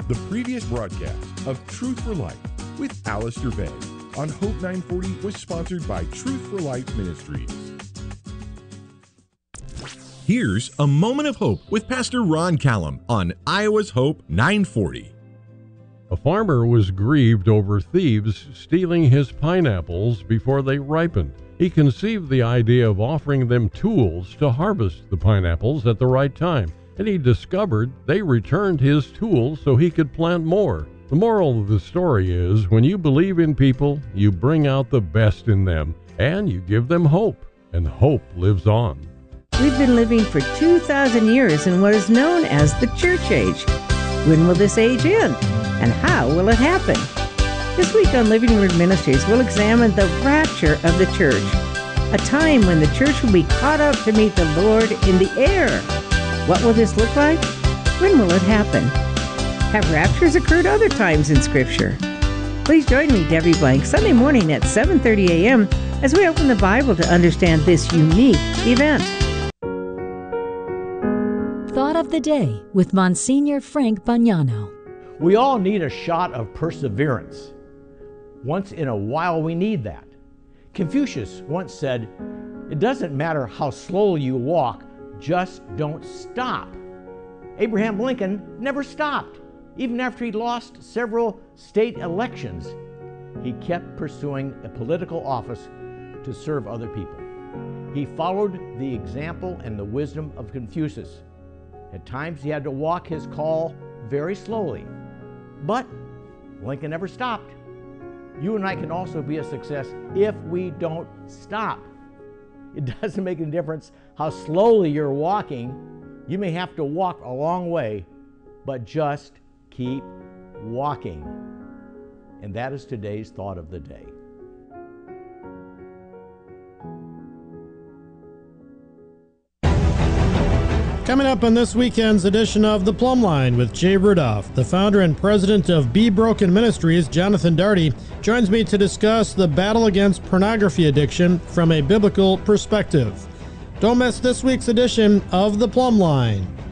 The previous broadcast of Truth for Life with Alistair Begg on Hope 940 was sponsored by Truth for Life Ministries. Here's a moment of hope with Pastor Ron Callum on Iowa's Hope 940. A farmer was grieved over thieves stealing his pineapples before they ripened. He conceived the idea of offering them tools to harvest the pineapples at the right time, and he discovered they returned his tools so he could plant more. The moral of the story is, when you believe in people, you bring out the best in them, and you give them hope, and hope lives on. We've been living for 2,000 years in what is known as the church age. When will this age end? And how will it happen? This week on Living Word Ministries, we'll examine the rapture of the church, a time when the church will be caught up to meet the Lord in the air. What will this look like? When will it happen? Have raptures occurred other times in Scripture? Please join me, Debbie Blank, Sunday morning at 7:30 a.m. as we open the Bible to understand this unique event. Thought of the Day with Monsignor Frank Bagnano. We all need a shot of perseverance. Once in a while we need that. Confucius once said, "It doesn't matter how slowly you walk, just don't stop." Abraham Lincoln never stopped. Even after he lost several state elections, he kept pursuing a political office to serve other people. He followed the example and the wisdom of Confucius. At times he had to walk his call very slowly, but Lincoln never stopped. You and I can also be a success if we don't stop. It doesn't make any difference how slowly you're walking. You may have to walk a long way, but just keep walking. And that is today's thought of the day. Coming up on this weekend's edition of The Plumb Line with Jay Rudolph, the founder and president of Be Broken Ministries, Jonathan Daugherty, joins me to discuss the battle against pornography addiction from a biblical perspective. Don't miss this week's edition of The Plumb Line.